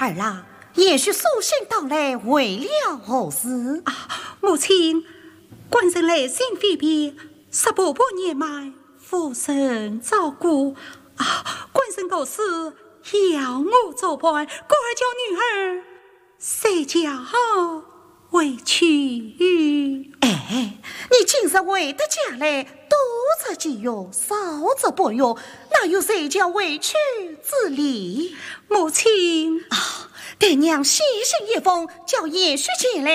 儿郎，也许苏醒到来为了何事？ 母亲，官人来信非别，18婆年迈，父身照顾官人告辞，要我作伴，过儿叫女儿谁家回去？ 哎，你今日回得家来，多则节约，少则不约，哪有谁叫回去之理？ 母亲爹娘写信一封，叫也许前来。